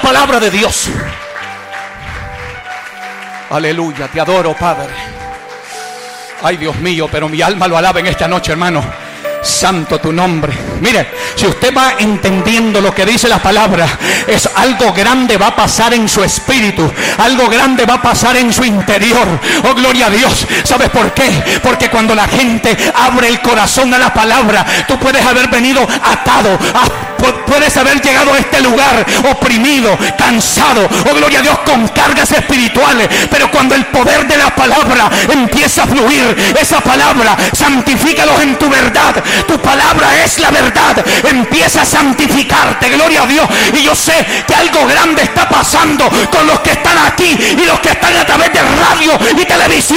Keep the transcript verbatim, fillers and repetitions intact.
palabra de Dios. Aleluya, te adoro, Padre. Ay, Dios mío, pero mi alma lo alaba en esta noche, hermano. Santo tu nombre. Mire, si usted va entendiendo lo que dice la palabra, es algo grande va a pasar en su espíritu, algo grande va a pasar en su interior. Oh, gloria a Dios. ¿Sabes por qué? Porque cuando la gente abre el corazón a la palabra, tú puedes haber venido atado, a, puedes haber llegado a este lugar oprimido, cansado, oh gloria a Dios, con cargas espirituales, pero cuando el poder de la palabra empieza a fluir, esa palabra, santifícalos en tu verdad. Tu palabra es la verdad. Empieza a santificarte, gloria a Dios. Y yo sé que algo grande está pasando con los que están aquí y los que están a través de radio y televisión.